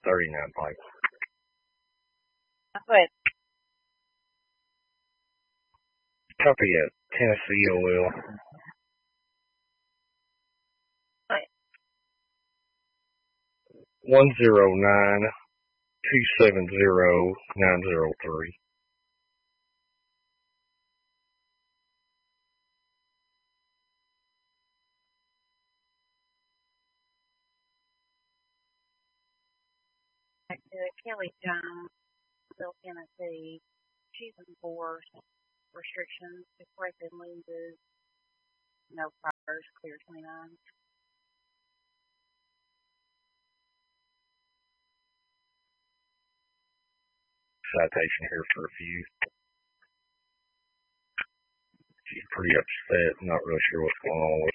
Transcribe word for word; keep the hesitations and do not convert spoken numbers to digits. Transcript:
thirty-nine pipe. Go ahead. Copy at Tennessee Oil. Right. One zero nine two seven zero nine zero three. Back to Kelly Jones, Bill Tennessee. She's enforced restrictions to corrected lenses. No priors, clear twenty-nine. Citation here for a few. She's pretty upset, not really sure what's going on with